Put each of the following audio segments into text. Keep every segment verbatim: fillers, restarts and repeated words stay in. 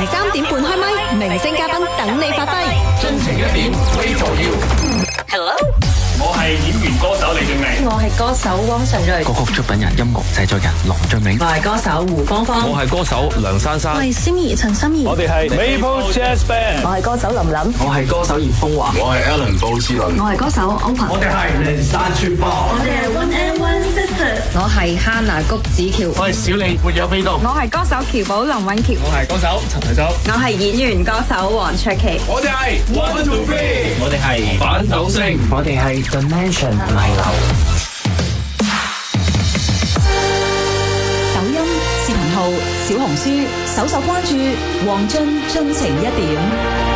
零三點半開咪，明星嘉賓等你發揮。 真情一點，Wait for you。 Hello， 我係演員歌手李俊明， 我係歌手汪晨睿， 歌曲出品人、音樂製作人林俊明， 我係歌手胡芳芳， 我係歌手梁珊珊， 我係心儀陳心怡， 我哋係 Maple Jazz Band， 我係歌手林琳， 我係歌手葉風華， 我係 Alan 布志倫， 我係歌手 Open， 我哋係靈山村幫， 我哋係 One and One Sisters， 我係 Hannah 谷子喬， 我係小李沒有飛到， 我係歌手喬寶林允喬， 我係歌手陳慧洲， 我係演員歌手黃卓琪， 我哋係 One Two Three， 我哋係反斗星， 我哋係 Dimension 迷流。 抖音、視頻號、小紅書，搜索關注黃俊真情一點。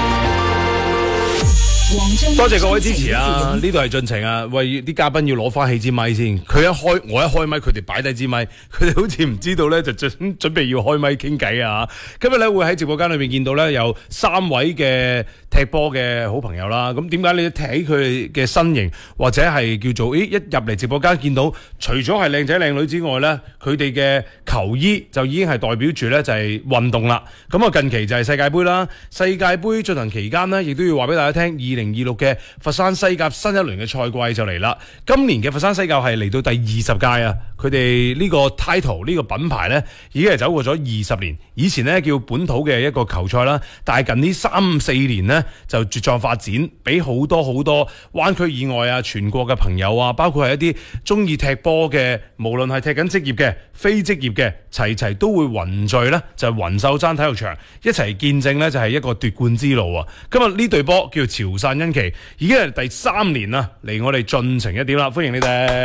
多謝各位支持啊！呢度係進程啊，喂，啲嘉賓要攞翻起支咪先。佢一開，我一開咪，佢哋擺低支咪，佢哋好似唔知道咧，就準準備要開咪傾偈啊！今日咧會喺直播間裏面見到咧有三位嘅踢波嘅好朋友啦。咁點解你睇佢嘅身形或者係叫做，咦一入嚟直播間見到，除咗係靚仔靚女之外咧，佢哋嘅球衣就已經係代表住咧就係運動啦。咁啊近期就係世界盃啦，世界盃進行期間呢，亦都要話俾大家聽，二零二六嘅佛山西甲新一輪嘅賽季就嚟啦。今年嘅佛山西甲係嚟到第二十屆啊，佢哋呢個 title 呢個品牌呢已經係走過咗二十年。以前呢叫本土嘅一個球賽啦，但係近呢三四年呢就茁壯發展，俾好多好多灣區以外啊、全國嘅朋友啊，包括係一啲中意踢波嘅，無論係踢緊職業嘅、非職業嘅，齊齊都會雲聚呢，就係雲秀山體育場一齊見證呢，就係一個奪冠之路啊！今日呢隊波叫潮汕恩琪，已經係第三年啦，嚟我哋進程一點啦，歡迎你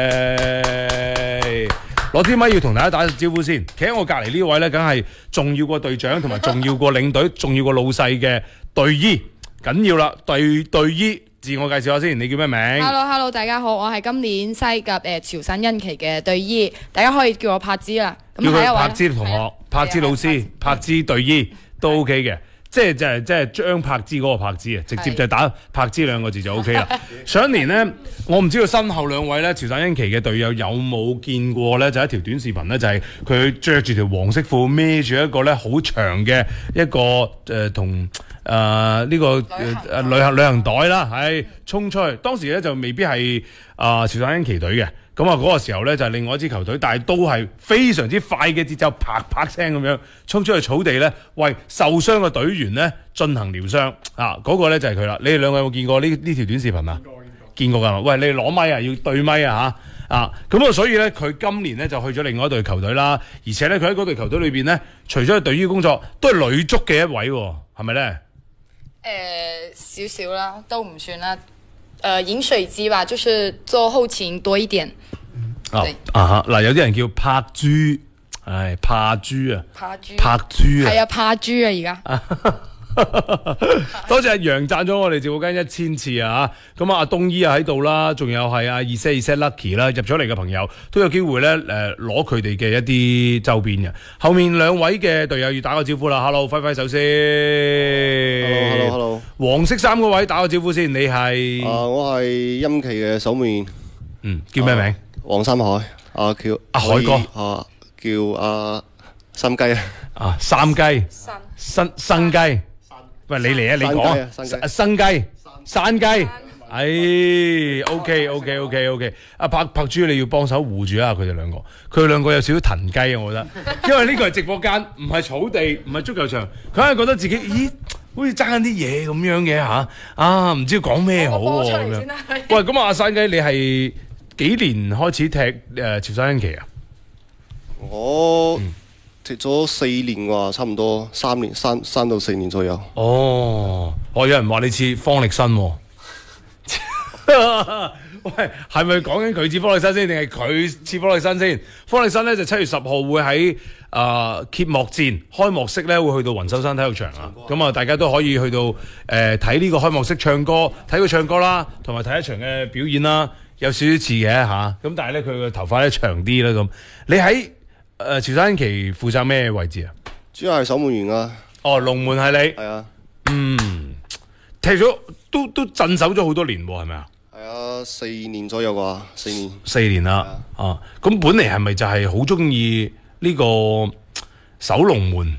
哋。攞支咪要同大家打個招呼先，企喺我隔離呢位呢，梗係重要過隊長，同埋重要過領隊，重要過老細嘅隊醫，緊要啦！隊隊醫自我介紹下先，你叫咩名 ？Hello Hello， 大家好，我係今年西甲誒潮汕恩琪嘅隊醫，大家可以叫我柏芝啦。 叫佢柏芝同學、柏芝老師、柏芝隊醫都 OK 嘅。即係就係即係張柏芝嗰個柏芝啊，直接就打柏芝兩個字就 O K 啦。上一年呢，我唔知道身後兩位咧潮汕恩琪嘅隊友有冇見過咧，就一條短視頻咧，就係佢着住條黃色褲，孭住一個咧好長嘅一個誒同誒呢個誒旅行旅行袋啦，係衝出去。當時咧就未必係啊潮汕恩琪隊嘅。咁啊，嗰個時候咧就係另外一支球隊，但係都係非常之快嘅節奏，啪啪聲咁樣衝出去草地咧，為受傷嘅隊員咧進行療傷啊！嗰、那個咧就係佢啦。你哋兩個有冇見過呢呢條短視頻啊？見過㗎嘛？喂，你哋攞咪啊，要對咪啊嚇啊！咁啊，所以咧佢今年咧就去咗另外一隊球隊啦，而且咧佢喺嗰隊球隊裏邊咧，除咗係隊醫工作，都係女足嘅一位喎，係咪咧？ 誒少少啦，都唔算啦。誒、呃、飲水機吧，就是做後勤多一點。 啊啊嗱，有啲人叫柏豬，唉，柏豬啊， 柏豬， 柏豬啊， 係啊，柏豬啊，而家。 多謝阿楊讚咗我哋直播間一千次啊！咁啊，阿東姨啊喺度啦，仲有係阿二 set 二 set Lucky 啦，入咗嚟嘅朋友都有機會咧誒攞佢哋嘅一啲周邊嘅。後面兩位嘅隊友要打個招呼啦 ，Hello， 揮揮手先 ，Hello，Hello，Hello， 黃色衫嗰位打個招呼先，你係？ 啊，我係恩琪嘅守門員， 嗯，叫咩名？ 黃三海，啊叫阿海哥， 啊叫阿三雞啊， 啊三雞，新新雞。喂，你嚟啊！你講生雞、山雞，哎，OK OK OK OK， 阿柏柏豬你要幫手護住啊！佢哋兩個，佢哋兩個有少少騰雞啊！我覺得，因為呢個係直播間，唔係草地，唔係足球場，佢係覺得自己，咦，好似爭緊啲嘢咁樣嘅嚇，啊，唔知講咩好喎咁樣。喂，咁啊，阿山雞，你係幾年開始踢誒潮汕恩琪啊？ 我。嗯踢咗四年喎，差唔多三年，三三到四年左右。 哦，我有人話你似方力申喎。喂，係咪講緊佢似方力申先，定係佢似方力申先？方力申咧就七月十號會喺啊揭幕戰開幕式咧會去到雲秀山體育場啊。咁啊，大家都可以去到誒睇呢個開幕式唱歌，睇佢唱歌啦，同埋睇一場嘅表演啦，有少少似嘅嚇。咁、啊、但係咧佢個頭髮咧長啲啦咁。你喺誒、呃、潮汕恩琪負責咩位置啊？ 主要係守門員啊。 哦，龍門係你。係啊。 嗯，踢咗都都鎮守咗好多年喎，係咪啊？ 係啊，四年左右啩，四年。 四年啦。啊，咁本嚟係咪就係好中意呢個守龍門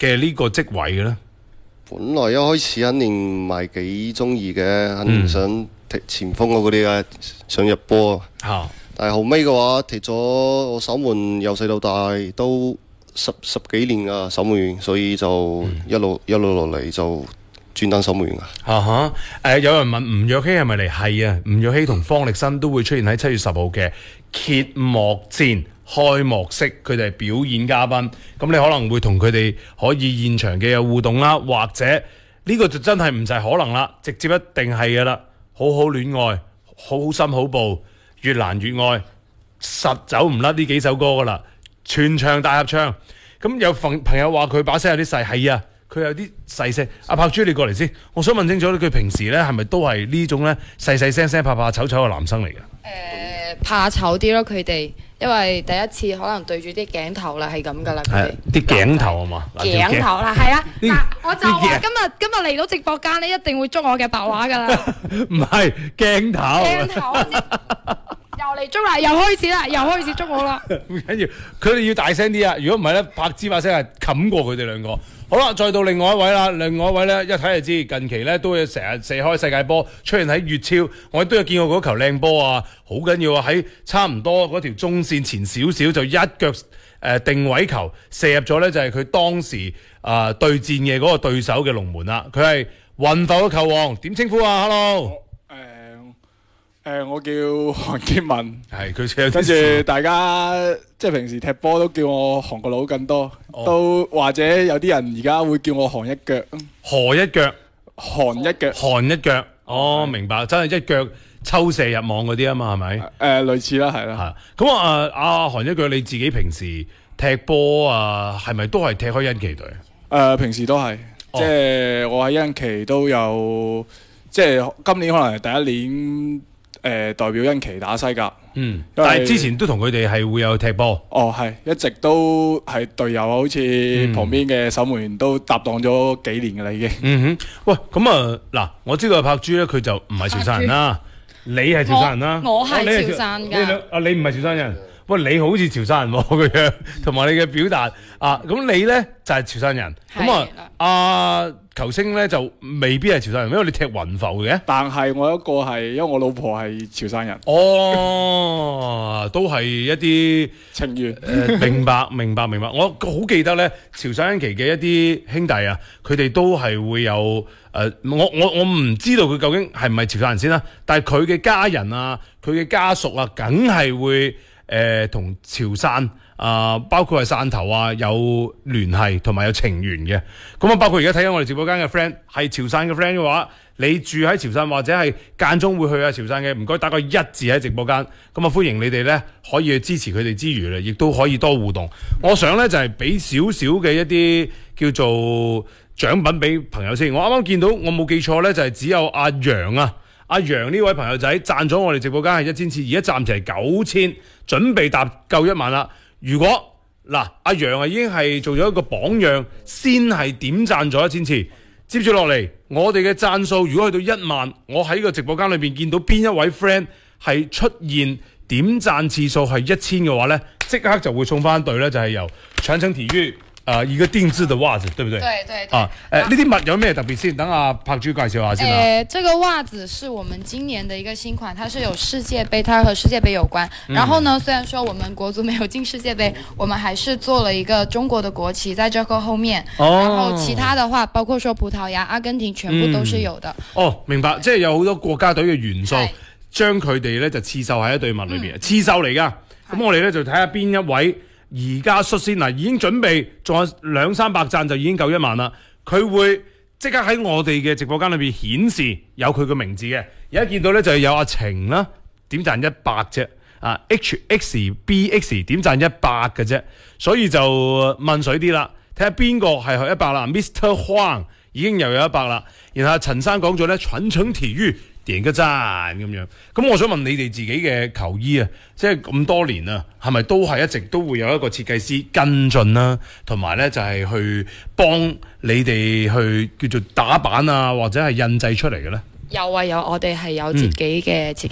嘅呢個職位嘅咧？ 本來一開始肯定唔係幾中意嘅，肯定想踢前鋒嗰啲嘅，想入波。 嚇！ 但係後尾嘅話，踢咗我守門由細到大都十十幾年啊守門員，所以就一路、嗯、一路落嚟就專登守門員啊。 啊哈！誒，有人問吳若希係咪嚟？係啊，吳若希同方力申都會出現喺七月十號嘅揭幕戰開幕式，佢哋係表演嘉賓。咁你可能會同佢哋可以現場嘅有互動啦，或者呢、呢個就真係唔係可能啦，直接一定係噶啦。好好戀愛，好心好報，越難越愛，實走唔甩呢幾首歌噶啦，全場大合唱。咁有朋朋友話佢把聲有啲細，係啊，佢有啲細聲。阿柏珠你過嚟先，我想問清楚佢平時咧係咪都係呢種咧細細聲聲、怕怕醜醜嘅男生嚟嘅？誒、 呃，怕醜啲咯，佢哋。因為第一次可能對住啲鏡頭啦，係咁噶啦。係啲鏡頭啊嘛， 鏡頭啦，係啊。嗱，我就話今日今日嚟到直播間咧，一定會捉我嘅白話噶啦。 唔係鏡頭。 鏡頭，又嚟捉啦，又開始啦，又開始捉我啦。 唔緊要，佢哋要大聲啲啊！如果唔係咧，柏芝把聲係冚過佢哋兩個。好啦，再到另外一位啦，另外一位咧，一睇就知近期咧都要成日射開世界波，出現喺粵超，我都有見過嗰球靚波啊，好緊要啊！喺差唔多嗰條中線前少少就一腳誒、呃、定位球射入咗咧，就係、是、佢當時啊、呃、對戰嘅嗰個對手嘅龍門啦。佢係雲浮嘅球王，點稱呼啊 ？Hello。 誒、呃，我叫韓傑文， 係佢跟住大家即係平時踢波都叫我韓國佬更多，哦、都或者有啲人而家會叫我韓一腳， 何一腳， 韓一腳， 韓一腳，哦，明白，真係一腳抽射入網嗰啲啊嘛，係咪？誒、 呃，類似啦，係啦。 咁啊，阿韓一腳，你自己平時踢波啊，係咪都係踢開恩奇隊？誒、 呃，平時都係， 哦、 即係我喺恩奇都有，即係今年可能係第一年。誒、呃、代表恩奇打西甲， 嗯，但係之前都同佢哋係會有踢波。 哦，係一直都係隊友，好似旁邊嘅守門員都搭檔咗幾年㗎啦，已經。嗯哼，喂，咁啊嗱，我知道阿柏珠咧，佢就唔係潮汕人啦，你係潮汕人啦， 我係潮汕㗎。 啊，你唔係潮汕人。喂，你好似潮汕人喎個樣，同埋你嘅表達啊，咁你咧就係、是、潮汕人，咁啊，阿球星咧就未必係潮汕人，因為你踢雲浮嘅。 但係我一個係，因為我老婆係潮汕人。 哦，都係一啲情緣、 呃。明白，明白，明白。我好記得咧，潮汕恩奇嘅一啲兄弟啊，佢哋都係會有誒、呃，我我我唔知道佢究竟係唔係潮汕人先啦，但係佢嘅家人啊，佢嘅家屬啊，梗係會。誒同、呃、潮汕啊、呃，包括係汕頭啊，有聯繫同埋有情緣嘅。咁啊，包括而家睇緊我哋直播間嘅 friend 係潮汕嘅 friend 嘅話，你住喺潮汕或者係間中會去下潮汕嘅，唔該打個一字喺直播間。咁啊，歡迎你哋咧可以去支持佢哋之餘咧，亦都可以多互動。我想咧就係俾少少嘅一啲叫做獎品俾朋友先。我啱啱見到我冇記錯咧，就係、是、只有阿楊啊。阿楊呢位朋友仔贊咗我哋直播間係一千次，而家暫時係九千，準備搭夠一萬啦。如果嗱阿楊啊已經係做咗一個榜樣，先係點贊咗一千次，接住落嚟我哋嘅贊數如果去到一萬，我喺個直播間裏邊見到邊一位 friend 係出現點贊次數係一千嘅話呢，即刻就會送翻隊呢，就係、是、由長城體育。啊、呃，一個定制的襪子，對不對？ 對對對。 啊，誒，呢啲襪有咩特別先？等阿柏珠介紹下先啦。 誒，這個襪子是我們今年的一個新款，它是有世界盃，它和世界盃有關。嗯、然後呢，雖然說我們國足沒有進世界盃，我們還是做了一個中國的國旗在這個後面。哦。然後其他的話，包括說葡萄牙、阿根廷，全部都是有的。嗯、哦，明白，即係有好多國家隊嘅元素，將佢哋咧就刺繡喺一對襪裏邊，刺繡嚟噶。咁我哋咧就睇下邊一位。而家率先嗱，已經準備仲有兩三百讚就已經夠一萬啦。佢會即刻喺我哋嘅直播間裏邊顯示有佢嘅名字嘅。而家見到咧就係有阿晴啦，點讚一百啫。啊 H X B X 點讚一百嘅啫，所以就問水啲啦，睇下邊個係去一百啦。Mister Huang 已經又有一百啦。然後陳生講咗咧，傳承體育點個讚咁樣。咁我想問你哋自己嘅球衣啊，即係咁多年啊，係咪都係一直都會有一個設計師跟進啦，同埋咧就係去幫你哋去叫做打版啊，或者係印製出嚟嘅咧？ 有啊有，我哋係有自己嘅設計。